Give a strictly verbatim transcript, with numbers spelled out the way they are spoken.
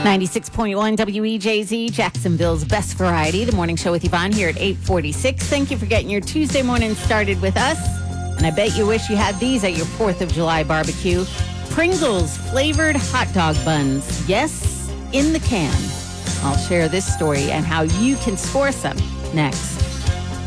ninety-six point one W E J Z, Jacksonville's best variety. The morning show with Yvonne here at eight forty-six. Thank you for getting your Tuesday morning started with us. And I bet you wish you had these at your fourth of July barbecue. Pringles flavored hot dog buns. Yes, in the can. I'll share this story and how you can score some next.